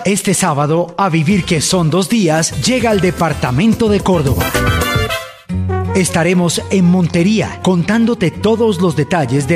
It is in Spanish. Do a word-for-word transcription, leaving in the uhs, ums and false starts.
Este sábado, A Vivir que son dos días, llega al departamento de Córdoba. Estaremos en Montería contándote todos los detalles de